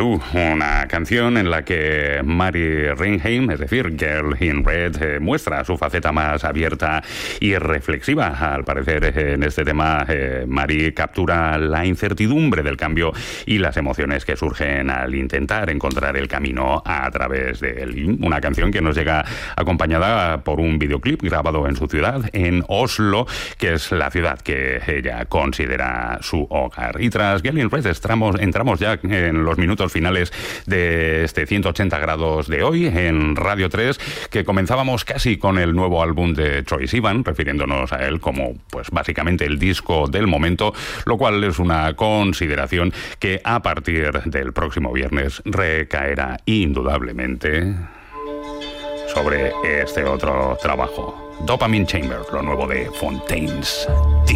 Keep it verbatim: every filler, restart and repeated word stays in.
Blue, una canción en la que Mary Ringheim, es decir, Girl in Red, eh, muestra su faceta más abierta y reflexiva. Al parecer, eh, en este tema, eh, Mary captura la incertidumbre del cambio y las emociones que surgen al intentar encontrar el camino a través de él. Una canción que nos llega acompañada por un videoclip grabado en su ciudad, en Oslo, que es la ciudad que ella considera su hogar. Y tras Girl in Red entramos, entramos ya en los minutos finales de este ciento ochenta grados de hoy en Radio tres, que comenzábamos casi con el nuevo álbum de Troye Sivan, refiriéndonos a él como pues básicamente el disco del momento, lo cual es una consideración que a partir del próximo viernes recaerá indudablemente sobre este otro trabajo, Dopamine Chamber, lo nuevo de Fontaines.